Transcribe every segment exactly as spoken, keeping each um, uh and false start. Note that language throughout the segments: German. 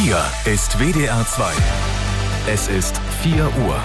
Hier ist W D R zwei. Es ist vier Uhr.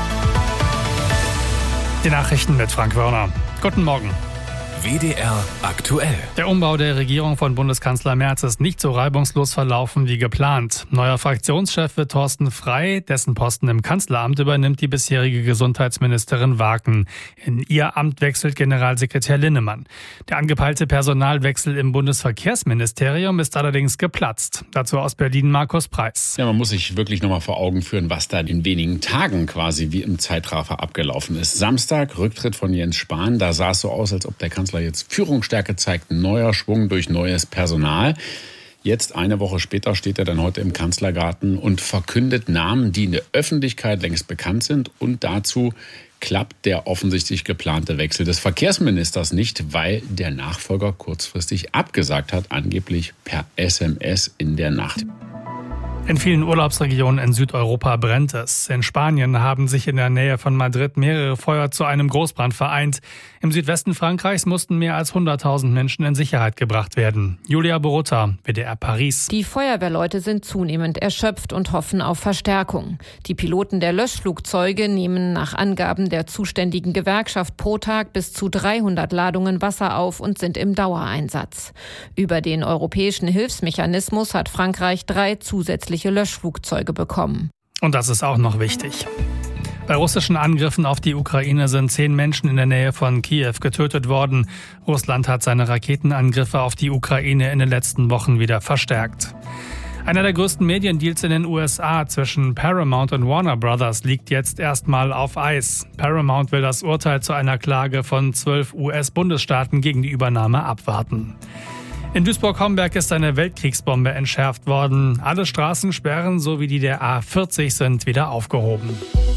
Die Nachrichten mit Frank Wörner. Guten Morgen. W D R aktuell. Der Umbau der Regierung von Bundeskanzler Merz ist nicht so reibungslos verlaufen wie geplant. Neuer Fraktionschef wird Thorsten Frey, dessen Posten im Kanzleramt übernimmt die bisherige Gesundheitsministerin Waken. In ihr Amt wechselt Generalsekretär Linnemann. Der angepeilte Personalwechsel im Bundesverkehrsministerium ist allerdings geplatzt. Dazu aus Berlin Markus Preis. Ja, man muss sich wirklich nochmal vor Augen führen, was da in wenigen Tagen quasi wie im Zeitraffer abgelaufen ist. Samstag, Rücktritt von Jens Spahn. Da sah es so aus, als ob der Kanzler jetzt Führungsstärke zeigt, neuer Schwung durch neues Personal. Jetzt, eine Woche später, steht er dann heute im Kanzlergarten und verkündet Namen, die in der Öffentlichkeit längst bekannt sind. Und dazu klappt der offensichtlich geplante Wechsel des Verkehrsministers nicht, weil der Nachfolger kurzfristig abgesagt hat, angeblich per S M S in der Nacht. In vielen Urlaubsregionen in Südeuropa brennt es. In Spanien haben sich in der Nähe von Madrid mehrere Feuer zu einem Großbrand vereint. Im Südwesten Frankreichs mussten mehr als hunderttausend Menschen in Sicherheit gebracht werden. Julia Borutta, W D R Paris. Die Feuerwehrleute sind zunehmend erschöpft und hoffen auf Verstärkung. Die Piloten der Löschflugzeuge nehmen nach Angaben der zuständigen Gewerkschaft pro Tag bis zu dreihundert Ladungen Wasser auf und sind im Dauereinsatz. Über den europäischen Hilfsmechanismus hat Frankreich drei zusätzliche Löschflugzeuge bekommen. Und das ist auch noch wichtig. Bei russischen Angriffen auf die Ukraine sind zehn Menschen in der Nähe von Kiew getötet worden. Russland hat seine Raketenangriffe auf die Ukraine in den letzten Wochen wieder verstärkt. Einer der größten Mediendeals in den U S A zwischen Paramount und Warner Brothers liegt jetzt erstmal auf Eis. Paramount will das Urteil zu einer Klage von zwölf U S-Bundesstaaten gegen die Übernahme abwarten. In Duisburg-Homberg ist eine Weltkriegsbombe entschärft worden. Alle Straßensperren sowie die der A vierzig sind wieder aufgehoben.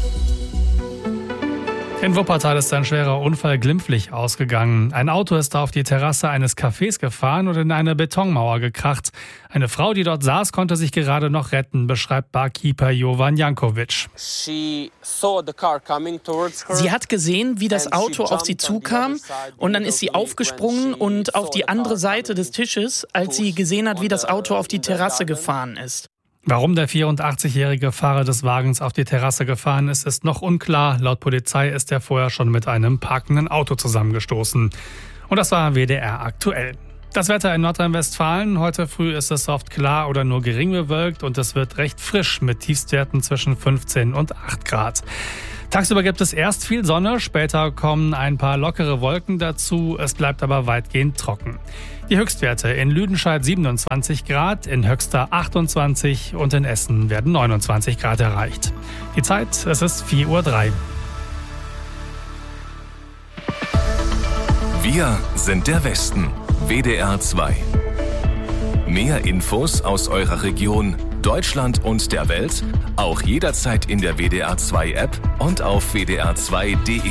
In Wuppertal ist ein schwerer Unfall glimpflich ausgegangen. Ein Auto ist auf die Terrasse eines Cafés gefahren und in eine Betonmauer gekracht. Eine Frau, die dort saß, konnte sich gerade noch retten, beschreibt Barkeeper Jovan Jankovic. Sie hat gesehen, wie das Auto auf sie zukam und dann ist sie aufgesprungen und auf die andere Seite des Tisches, als sie gesehen hat, wie das Auto auf die Terrasse gefahren ist. Warum der vierundachtzigjährige Fahrer des Wagens auf die Terrasse gefahren ist, ist noch unklar. Laut Polizei ist er vorher schon mit einem parkenden Auto zusammengestoßen. Und das war W D R aktuell. Das Wetter in Nordrhein-Westfalen. Heute früh ist es oft klar oder nur gering bewölkt und es wird recht frisch mit Tiefstwerten zwischen fünfzehn und acht Grad. Tagsüber gibt es erst viel Sonne, später kommen ein paar lockere Wolken dazu, es bleibt aber weitgehend trocken. Die Höchstwerte in Lüdenscheid siebenundzwanzig Grad, in Höxter achtundzwanzig und in Essen werden neunundzwanzig Grad erreicht. Die Zeit, es ist vier Uhr drei. Wir sind der Westen. W D R zwei. Mehr Infos aus eurer Region, Deutschland und der Welt, auch jederzeit in der W D R zwei App und auf w d r zwei punkt d e.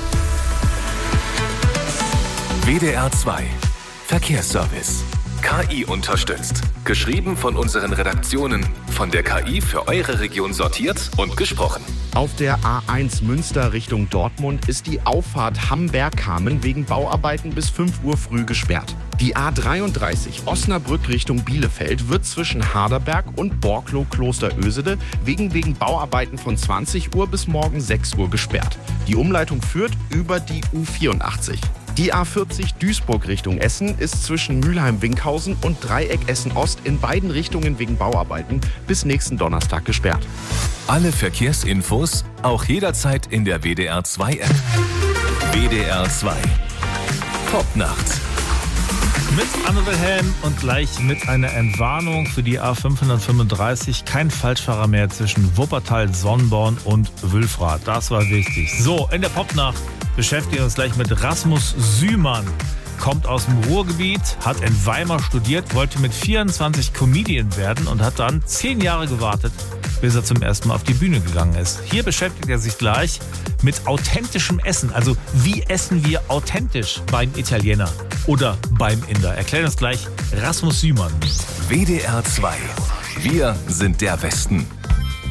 W D R zwei Verkehrsservice. K I unterstützt. Geschrieben von unseren Redaktionen. Von der K I für eure Region sortiert und gesprochen. Auf der A eins Münster Richtung Dortmund ist die Auffahrt Hamberg-Kamen wegen Bauarbeiten bis fünf Uhr früh gesperrt. Die A dreiunddreißig Osnabrück Richtung Bielefeld wird zwischen Harderberg und Borklow-Klosterösede wegen, wegen Bauarbeiten von zwanzig Uhr bis morgen sechs Uhr gesperrt. Die Umleitung führt über die U vierundachtzig. Die A vierzig Duisburg Richtung Essen ist zwischen Mülheim-Winkhausen und Dreieck Essen-Ost in beiden Richtungen wegen Bauarbeiten bis nächsten Donnerstag gesperrt. Alle Verkehrsinfos auch jederzeit in der W D R zwei App. W D R zwei. Popnacht. Mit Anne Wilhelm und gleich mit einer Entwarnung für die A fünfhundertfünfunddreißig. Kein Falschfahrer mehr zwischen Wuppertal, Sonnborn und Wülfrath. Das war wichtig. So, in der Popnacht beschäftigen wir uns gleich mit Rasmus Sümann. Kommt aus dem Ruhrgebiet, hat in Weimar studiert, wollte mit vierundzwanzig Comedian werden und hat dann zehn Jahre gewartet, bis er zum ersten Mal auf die Bühne gegangen ist. Hier beschäftigt er sich gleich mit authentischem Essen. Also wie essen wir authentisch beim Italiener oder beim Inder? Erklärt uns gleich Rasmus Sümann. W D R zwei. Wir sind der Westen.